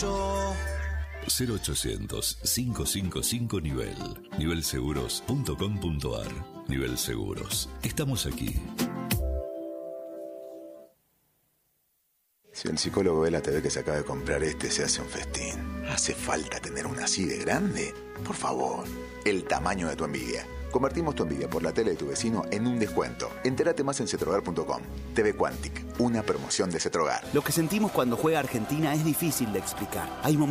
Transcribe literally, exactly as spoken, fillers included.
mucho. cero ochocientos, cinco cinco cinco nivel. nivel seguros punto com punto ar. Nivel Seguros. Estamos aquí. Si el psicólogo ve la T V que se acaba de comprar este, se hace un festín. ¿Hace falta tener una así de grande? Por favor, el tamaño de tu envidia. Convertimos tu envidia por la tele de tu vecino en un descuento. Entérate más en cetrogar punto com. T V Quantic, una promoción de Cetrogar. Lo que sentimos cuando juega Argentina es difícil de explicar. Hay momentos